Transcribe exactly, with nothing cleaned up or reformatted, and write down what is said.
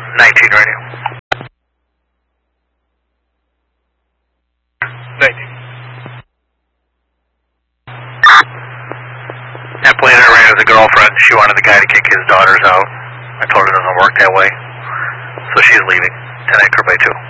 nineteen radio. nineteen. That plane I ran as a girlfriend. She wanted the guy to kick his daughters out. I told her it doesn't work that way. So she's leaving. ten anchor by two.